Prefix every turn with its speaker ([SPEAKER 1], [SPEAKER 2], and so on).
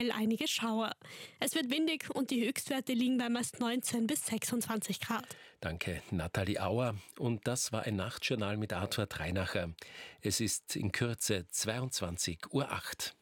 [SPEAKER 1] einige Schauer. Es wird windig und die Höchstwerte liegen bei meist 19 bis 26 Grad.
[SPEAKER 2] Danke, Nathalie Auer. Und das war ein Nachtjournal mit Arthur Treinacher. Es ist in Kürze 22:08 Uhr.